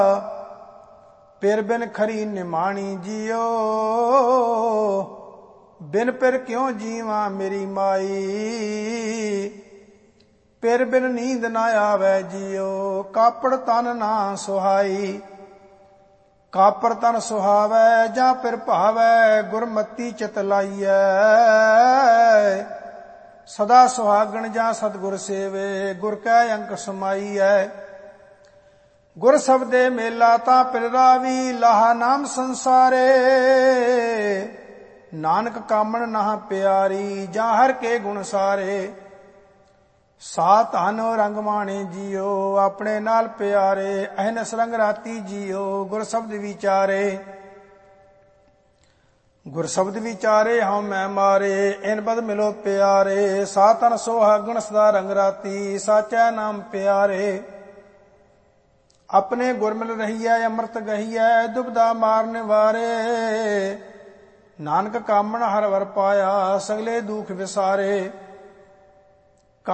ਪਿਰ ਬਿਨ ਖਰੀ ਨਿਮਾਣੀ ਜੀਓ, ਬਿਨ ਪਿਰ ਕਿਉਂ ਜੀਵਾਂ ਮੇਰੀ ਮਾਈ। ਪਿਰ ਬਿਨ ਨੀਂਦ ਨਾ ਆਵੈ ਜੀਓ, ਕਾਪੜ ਤਨ ਨਾ ਸੁਹਾਈ। ਕਾਪਰ ਤਨ ਸੁਹਾਵੈ ਜਾਂ ਪਿਰ ਭਾਵੈ, ਗੁਰਮਤੀ ਚਿਤ ਲਾਈਐ। ਸਦਾ ਸੁਹਾਗਣ ਜਾਂ ਸਤਿਗੁਰ ਸੇਵੇ, ਗੁਰ ਕੈ ਅੰਕ ਸਮਾਈਐ। ਗੁਰ ਸਬਦੇ ਮੇਲਾ ਤਾਂ ਪਿਰ ਰਾਵੀ, ਲਾਹਾ ਨਾਮ ਸੰਸਾਰੇ। ਨਾਨਕ ਕਾਮਣ ਨਾ ਪਿਆਰੀ, ਜਾਂ ਹਰ ਕੇ ਗੁਣ ਸਾਰੇ। ਸਾ ਧਨ ਰੰਗ ਮਾਣੇ ਜੀਓ, ਆਪਣੇ ਨਾਲ ਪਿਆਰੇ। ਅਹਨਸ ਰੰਗ ਰਾਤੀ ਜੀਓ, ਗੁਰ ਸ਼ਬਦ ਵਿਚਾਰੇ। ਗੁਰ ਸ਼ਬਦ ਵਿਚਾਰੇ ਹਉ ਮੈਂ ਮਾਰੇ, ਇਨ ਬਦ ਮਿਲੋ ਪਿਆਰੇ। ਸਾ ਧਨ ਸੁਹਾਗਣ ਸਦਾ ਰੰਗ ਰਾਤੀ, ਸਾਚੈ ਨਾਮ ਪਿਆਰੇ। ਆਪਣੇ ਗੁਰ ਮਿਲ ਰਹੀਐ, ਅੰਮ੍ਰਿਤ ਗਹੀਐ, ਦੁਬਦਾ ਮਾਰਨ ਵਾਰੇ। ਨਾਨਕ ਕਾਮਣ ਹਰ ਵਰ ਪਾਇਆ, ਸਗਲੇ ਦੁਖ ਵਿਸਾਰੇ।